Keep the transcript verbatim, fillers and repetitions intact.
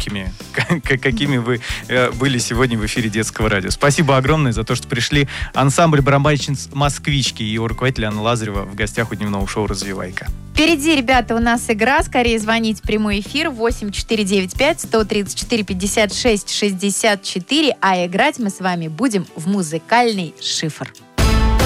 громкими, какими вы были сегодня в эфире Детского радио. Спасибо огромное за то, что пришли. Ансамбль барабанщиц «Москвички» и его руководитель Анна Лазарева в гостях у дневного шоу «Развивайка». Впереди, ребята, у нас игра. Скорее звонить в прямой эфир восемь четыре девять пять сто тридцать четыре пятьдесят шесть шестьдесят четыре. А играть мы с вами будем в музыкальный шифр.